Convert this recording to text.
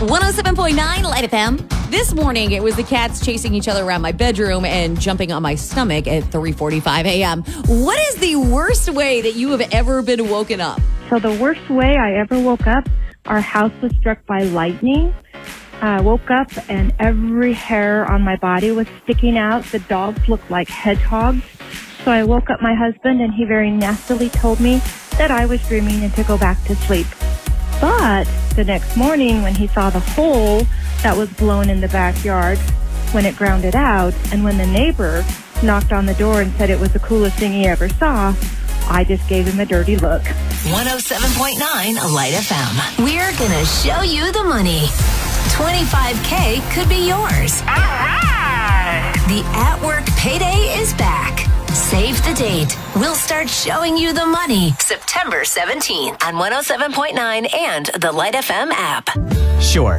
107.9 Light FM. This morning, it was the cats chasing each other around my bedroom and jumping on my stomach at 3:45 a.m. What is the worst way that you have ever been woken up? So the worst way I ever woke up, our house was struck by lightning. I woke up and every hair on my body was sticking out. The dogs looked like hedgehogs. So I woke up my husband and he very nastily told me that I was dreaming and to go back to sleep. But the next morning when he saw the hole that was blown in the backyard when it grounded out, and when the neighbor knocked on the door and said it was the coolest thing he ever saw, I just gave him a dirty look. 107.9 Light FM. We're gonna show you the money. $25K could be yours. All right. The At Work Payday is back. Save the date. We'll start showing you the money September 17th on 107.9 and the Light FM app. Sure,